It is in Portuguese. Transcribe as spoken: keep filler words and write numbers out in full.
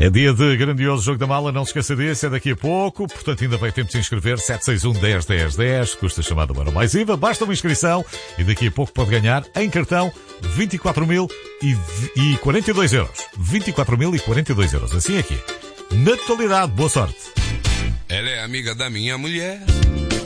É dia de grandioso jogo da mala, não se esqueça disso, é daqui a pouco, portanto ainda vai tempo de se inscrever. Sete seis um, dez, dez, dez, custa chamada Euro mais I V A, basta uma inscrição e daqui a pouco pode ganhar em cartão vinte e quatro mil e quarenta e dois euros. vinte e quatro mil e quarenta e dois euros, assim aqui. Na totalidade, boa sorte. Ela é amiga da minha mulher.